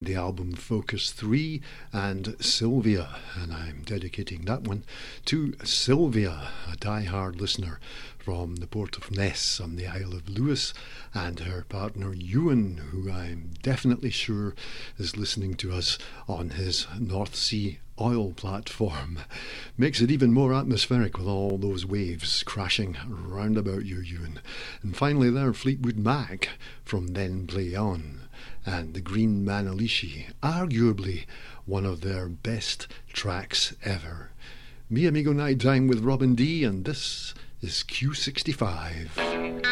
the album Focus 3 and Sylvia, and I'm dedicating that one to Sylvia, a die-hard listener from the port of Ness on the Isle of Lewis, and her partner Ewan, who I'm definitely sure is listening to us on his North Sea oil platform. Makes it even more atmospheric with all those waves crashing round about you, Ewan. And finally there, Fleetwood Mac from Then Play On, and the Green Manalishi, arguably one of their best tracks ever. Mi Amigo Night Time with Robin D, and this is Q65.